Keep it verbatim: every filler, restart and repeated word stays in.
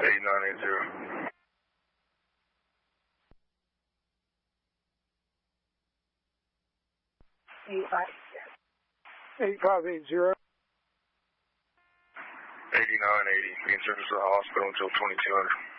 eight nine eight zero. Eight five eight five eight zero. eighty-nine eighty. Be in service to the hospital until twenty-two hundred.